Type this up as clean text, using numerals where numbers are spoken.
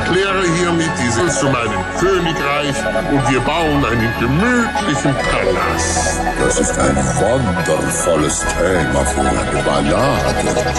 erkläre hiermit dieses zu meinem Königreich und wir bauen einen gemütlichen Palast. Das ist ein wundervolles Thema für eine Ballade.